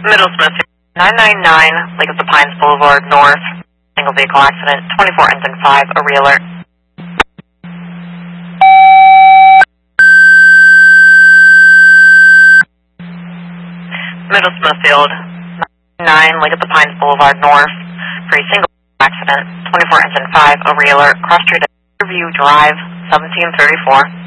Middle Smith, 999 Lake of the Pines Boulevard North. Single vehicle accident, 24 engine 5, a realer. Middle Smithfield, 9 Lake of the Pines Boulevard North. For a single accident, 24 engine 5, a realer. Cross street Riverview Drive, 1734.